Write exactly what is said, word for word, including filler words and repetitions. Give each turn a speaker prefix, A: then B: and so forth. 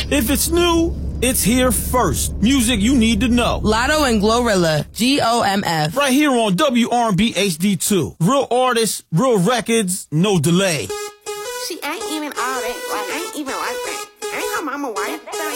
A: If it's new, it's here first. Music you need to know.
B: Lotto and Glorilla, G O M F.
A: Right here on W R and B H D two. Real artists, real records, no delay.
C: She ain't even all that. Like, ain't even like that. Ain't her mama white.